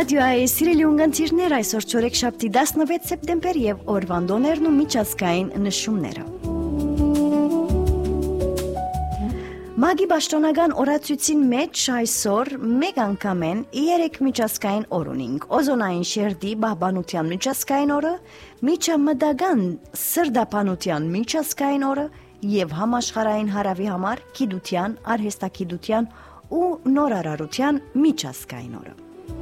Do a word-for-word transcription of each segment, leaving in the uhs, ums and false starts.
Ռադիոյի սիրելի ունգընտիրներ, այսօր չորեքշաբթի տասնվեց սեպտեմբեր եւ օրվանդոներն ու միջազգային նշումները։ Մագի Պաշտոնական օրացույցին մեջ այսօր մեկ անգամ են երեք միջազգային օր ունենք՝ օզոնային շերտի պահպանության միջազգային օրը, միջամտական սրտապանության միջազգային օրը եւ համաշխարհային հարավի համար գիտության, արհեստագիտության ու նորարարության միջազգային օրը։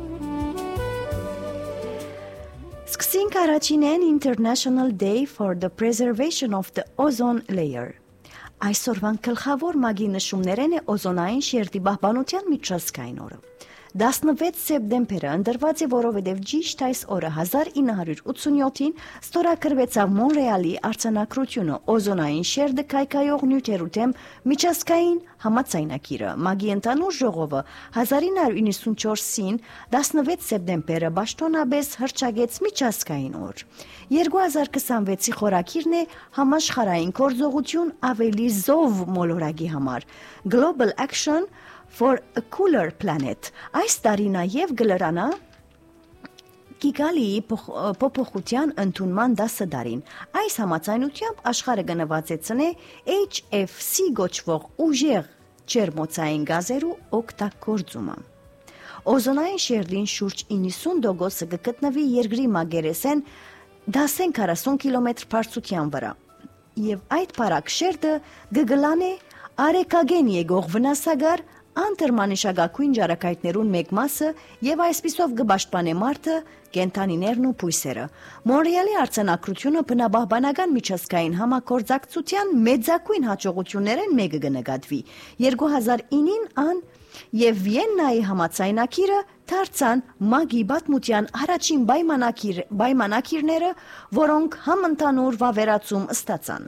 Սկսենք առաջինեն International Day for the Preservation of the Ozone Layer։ Այսօրվան գլխավոր մագի նշումներն է օզոնային շերտի պահպանության միջազգային օրը։ տասնվեց սեպտեմբերը ընտրված է, որովհետև ճիշտ այս օրը հազար ինը հարյուր ութսունյոթին ստորագրվեցավ Մոնրեալի արձանագրությունը օզոնային շերտը քայքայող նյութերու դեմ միջազգային համաձայնագիրը։ Մագի ընդհանուր ժողովը հազար ինը հարյուր իննսունչորսին տասնվեց սեպտեմբերը պաշտոնապես հռչակեց միջազգային օր։ երկու հազար քսանվեցի խորագիրն է համաշխարհային գործողություն ավելի զով մոլորակի համար Global Action for a Cooler Planet։ Այս տարի նաև գլրանա Կիգալիի փոփոխության ընդունման դասը դարին։ Այս համաձայնությամբ աշխարհը գնվածեցնե H F C գոչվող ուժեղ ջերմոցային գազերու օգտագործումը։ Օզոնային շերտին շուրջ իննսուն տոկոսը կգտնվի երկրի մագերեսեն դասեն քառասուն կիլոմետր բարձրության վրա։ Եվ այդ բարակ շերտը գգլանե արեկագեն եկող վնասագար անտրմանիշագակույն ջարակայթներուն մեկ մասը եւ այսպիսով գբաշտպանե մարդը, կենթանիներն ու բույսերը։ Մոնրեալի արձանագրությունը բնապահպանական միջազգային համագործակցության մեծակույն հաջողություններն մեկը կնկատվի։ երկու հազար ինին ան եւ Վիեննայի համաձայնագիրը դարձան մագի պատմության առաջին պայմանագիր, պայմանագիրները, որոնք համընդհանուր վավերացում ստացան։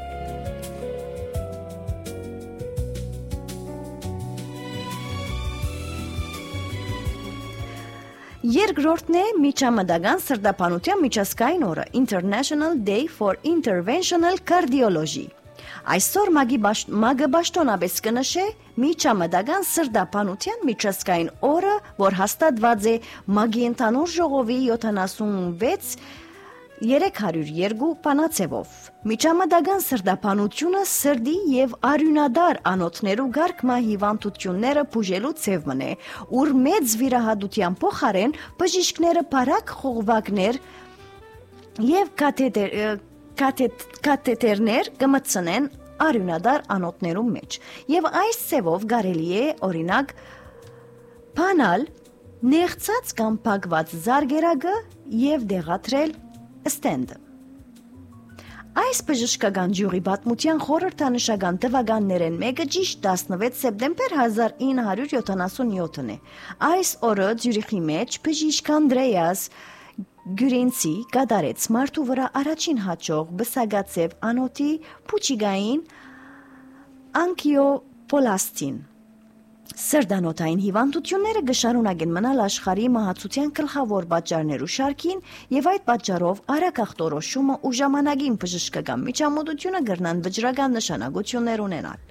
Երկրորդն է միջամտական սրտապանության միջազգային օրը International Day for Interventional Cardiology։ Այսօր մագը պաշտոնապես կնշե միջամտական սրտապանության միջազգային օրը, որ հաստատված է մագի ընդհանուր ժողովի յոթանասունվեց երեք հարյուր երկու բանաձևով։ Միջամտական սրտապանությունը սրտի եւ արյունադար անոթներու գարկմա հիվանդությունները բուժելու ձևն է, ուր մեծ վիրահատության փոխարեն բժիշկները բարակ խողովակներ եւ կաթետեր, կաթետ, կաթետերներ կմտցնեն արյունադար անոթներու մեջ։ Եվ այս ձևով կարելի է օրինակ բանալ նեղծած կամ փակված զարգերակը եւ դեղատրել ստենդը։ Այս բժշկական ջուրի պատմության խորհրդանշական տվականներն մեկը ճիշտ տասնվեց սեպտեմբեր հազար ինը հարյուր յոթանասունյոթն է։ Այս օրը Ձյուրիխի մեջ բժիշկ Անդրեաս Գյուրենցի կատարեց մարդու վրա առաջին հաջող բսագացև անոթի փուչիգային անկիոպոլաստին։ Սրտանոթային հիվանդությունները կշարունակեն մնալ աշխարհի մահացության գլխավոր պատճառներու շարքին եւ այդ պատճառով արագ ախտորոշումը ու ժամանակին բժշկական միջամտությունը կրնան վճռական նշանակություններ ունենալ։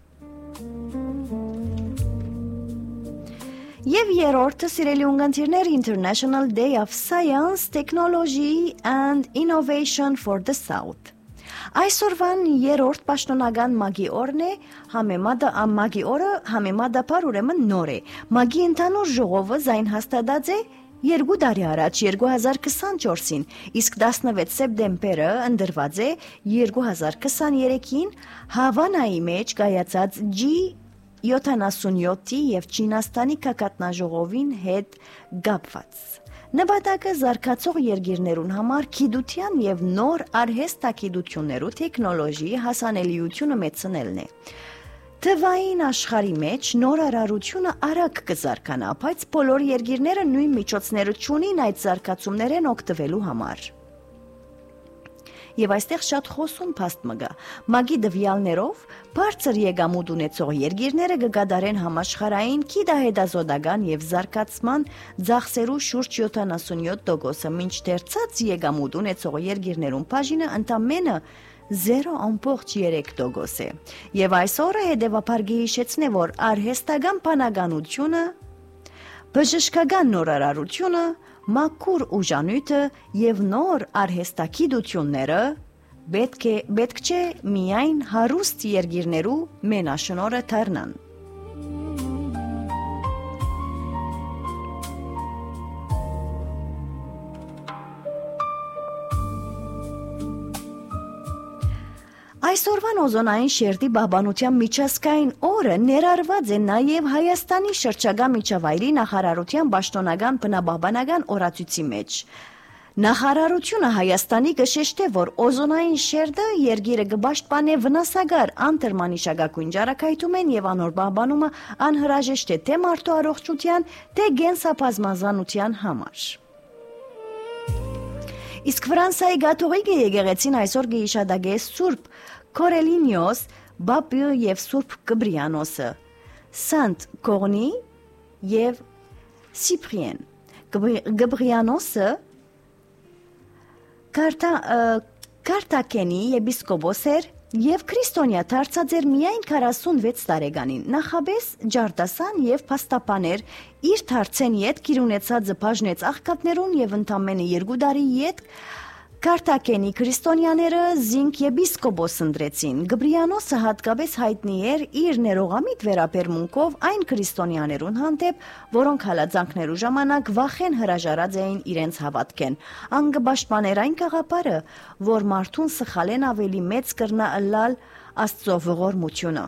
Եվ երրորդը սիրելի ունգընտիրներ International Day of Science, Technology and Innovation for the South։ Այսօրվան երրորդ պաշտոնական մագի օրն է, համեմատը մագի օրը համեմատաբար ուրեմն նոր է։ Մագի ընդհանուր ժողովը զայն հաստատած է երկու տարի առաջ երկու հազար քսանչորսին, իսկ տասնվեց սեպտեմբերը ընտրված է երկու հազար քսաներեքին Հավանայի մեջ կայացած G յոթանասունյոթի եւ Չինաստանի կակատնաժողովին հետ կապված։ Նպատակը զարգացող երկիրներուն համար գիտության եւ նոր արհեստագիտություններու տեխնոլոգիի հասանելիությունը մեծնելն է։ Թվային աշխարհի մեջ նորարարությունը արագ կզարգանա, բայց բոլոր երկիրները նույն միջոցները չունին այդ զարգացումներեն օգտվելու համար։ Եվ այստեղ շատ խոսուն փաստ մգա։ Մագի դվյալներով բարձր եկամուտ ունեցող երկիրները կկատարեն համաշխարհային գիտահետազոտական եւ զարգացման ծախսերու շուրջ յոթանասունյոթ տոկոսը, մինչդեռ ցած եկամուտ ունեցող երկիրներուն բաժինը ընդամենը zero ամբողջ երեք տոկոս է։ Եվ այս օրը հետևաբար կհիշեցնե, որ արհեստական բանականությունը, բժշկական նորարարությունը, մաքուր ուժանույթը եւ նոր արհեստագիտությունները պետք է պետք չէ միայն հարուստ երկիրներու մենաշնորհը դառնան։ Այսօրվան օզոնային շերտի պահպանության միջազգային օրը ներառված է նաև Հայաստանի շրջակա միջավայրի նախարարության պաշտոնական բնապահպանական օրացույցի մեջ։ Նախարարությունը Հայաստանի կշեշտե, որ օզոնային շերտը երկիրը կպաշտպանե վնասակար անթերմանիշակագույն ճառագայթումեն եւ անոր պահպանումը անհրաժեշտ է թե մարդու առողջության, թե գենսաբազմազանության համար։ Իսկ Ֆրանսիայի կաթողիկ եկեղեցին այսօր կհիշատակե Սուրբ Կորելինիոս, Բապյո եւ Սուրբ Կբրիանոսը, Սանտ Կորնի եւ Սիպրիեն։ Կբրիանոսը Կարտակենի եպիսկոպոս էր եւ քրիստոնյա դարձած էր միայն քառասունվեց տարեկանին։ Նախաբես ջարդասան եւ փաստաբաներ իր դարձեն յետ կիրունեցածը բաժնեց աղքատներուն եւ ընդամենը երկու տարի յետ Կարտակենի քրիստոնյաները զինք եպիսկոպոս ընտրեցին։ Գբրիանոսը հատկապես հայտնի էր իր ներողամիտ վերաբերմունքով այն քրիստոնյաներուն հանդեպ, որոնք հալածանքներու ժամանակ վախեն հրաժարած էին իրենց հավատքեն։ Ան կպաշտպաներ այն գաղափարը, որ մարդուն սխալեն ավելի մեծ կրնա ըլլալ Աստծո ողորմությունը։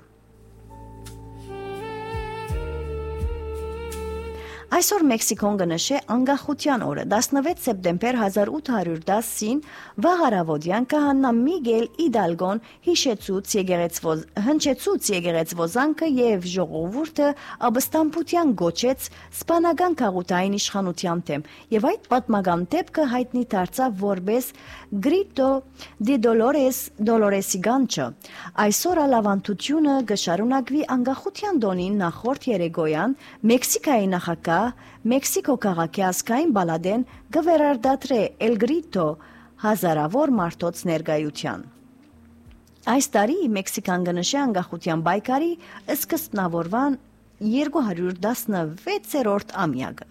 Այսօր Մեքսիկոն կնշե անկախության օրը տասնվեց սեպտեմբեր հազար ութ հարյուր դասին վաղարավոդյան քահանա Միգել Իդալգոն հիշեցուց եկեղեցվոզ հնչեցուց եկեղեցվոզանքը եւ ժողովուրդը ապստամբության գոչեց սպանական քաղաքային իշխանության դեմ եւ այդ պատմական դեպքը հայտնի դարձավ որպես Grito de Dolores Doloresi Gancho։ Այսօր ալավանդությունը կշարունակվի անկախության տոնին նախորդ երեկոյան Մեքսիկայի նախագահ Մեքսիկո քաղաքի ազգային բալադեն գվերարդատրե El Grito հազարավոր մարդոց ներկայության։ Այս տարի Մեքսիկան կնշե անկախության պայքարի սկզբնավորման երկու հարյուր տասնվեցերորդ ամյակը։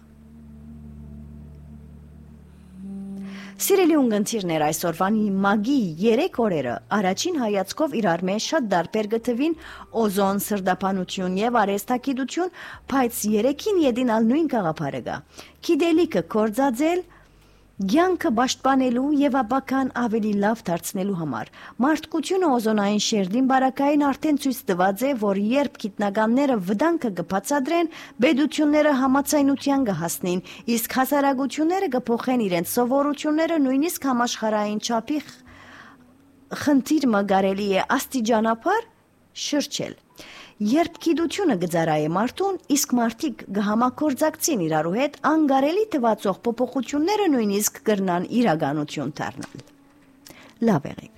Սիրելի ունգընտիրներ, այսօրվան մագի երեք օրերը առաջին հայացքով իրար մեջ շատ դարբեր գտվին օզոն, սրտապանություն եւ արհեստագիտություն, բայց երեքին յետին ալ նույն գաղափարը կա։ Գիտելիքը կործածել Գյանքը պաշտպանելու եւ ապական ավելի լավ դարձնելու համար մարդկությունը օզոնային շերտին բարակային արդեն ցույց տված է, որ երբ գիտնականները վտանգը կբացատրեն, պետությունները համաձայնության կհասնին, իսկ հասարակությունները կփոխեն իրենց սովորությունները, նույնիսկ համաշխարհային չափի խնդիրը կարելի է աստիճանաբար շրջել։ Երբ գիտությունը գծարայե մարդուն, իսկ մարդիկ կհամագործակցին իրարու հետ, անկարելի թվացող փոփոխությունները նույնիսկ կրնան իրականություն դառնալ։ Լավ եղեք։